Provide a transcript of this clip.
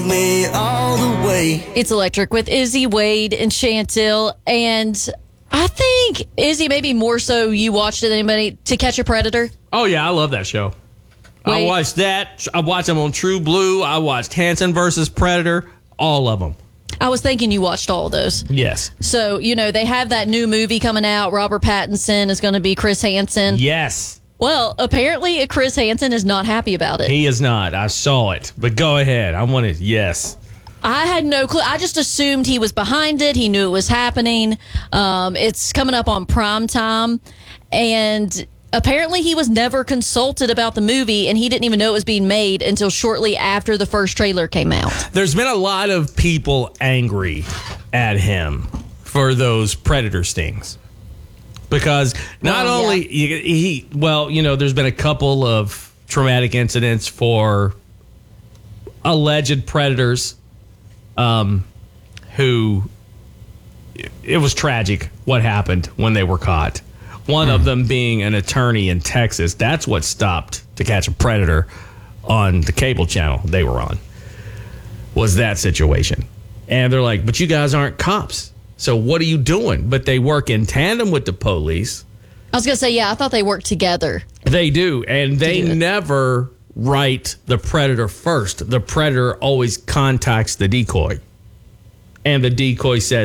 Me all the way. It's Electric with Izzy, Wade, and Chantel. And I think, Izzy, maybe more so you watched it than anybody, To Catch a Predator. Oh, yeah, I love that show. I watched that. I watched them on True Blue. I watched Hanson versus Predator. All of them. I was thinking you watched all of those. Yes. So, they have that new movie coming out. Robert Pattinson is going to be Chris Hansen. Yes. Well, apparently Chris Hansen is not happy about it. He is not. I saw it. But go ahead. I wanted, yes. I had no clue. I just assumed he was behind it. He knew it was happening. It's coming up on prime time. And apparently he was never consulted about the movie, and he didn't even know it was being made until shortly after the first trailer came out. There's been a lot of people angry at him for those Predator stings. Because not only there's been a couple of traumatic incidents for alleged predators who it was tragic what happened when they were caught. One of them being an attorney in Texas. That's what stopped To Catch a Predator on the cable channel they were on, was that situation. And they're like, but you guys aren't cops. So what are you doing? But they work in tandem with the police. I was going to say, I thought they worked together. They do. And they never write the predator first. The predator always contacts the decoy. And the decoy says,